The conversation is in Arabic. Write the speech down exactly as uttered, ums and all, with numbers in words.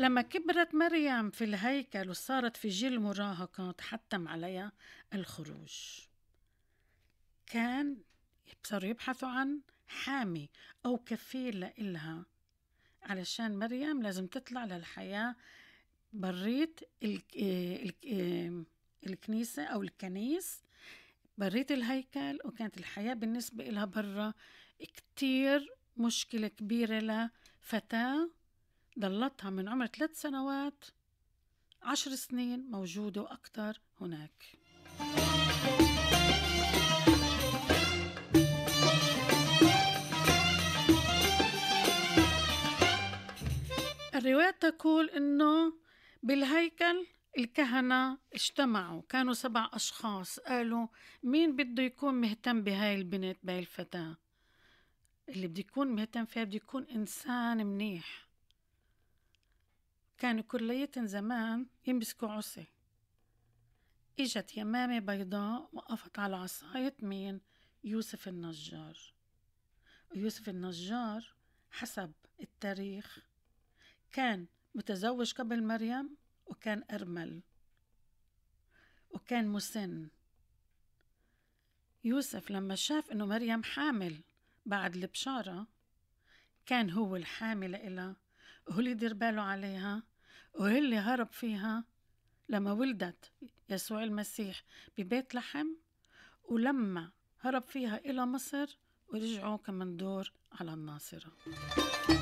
لما كبرت مريم في الهيكل وصارت في جيل المراهقة تحتم عليها الخروج. كان صاروا يبحثوا عن حامي أو كفيل لإلها، علشان مريم لازم تطلع للحياة بريت الك... الك... الكنيسة أو الكنيس، بريت الهيكل. وكانت الحياة بالنسبة إلها برا كتير مشكلة كبيرة لفتاة ضلتها من عمر ثلاث سنوات عشر سنين موجودة وأكثر هناك. الرواية تقول إنه بالهيكل الكهنة اجتمعوا، كانوا سبع أشخاص، قالوا مين بده يكون مهتم بهاي البنت بهاي الفتاة؟ اللي بده يكون مهتم فيها بده يكون إنسان منيح. كانوا كليتن زمان يمسكوا عصي. إجت يمامة بيضاء وقفت على عصاية مين؟ يوسف النجار. ويوسف النجار حسب التاريخ كان متزوج قبل مريم، وكان أرمل، وكان مسن. يوسف لما شاف إنه مريم حامل بعد البشارة، كان هو الحامل إلها، وهو اللي يدير باله عليها، وهو اللي هرب فيها لما ولدت يسوع المسيح ببيت لحم، ولما هرب فيها إلى مصر ورجعوا كمان دور على الناصرة.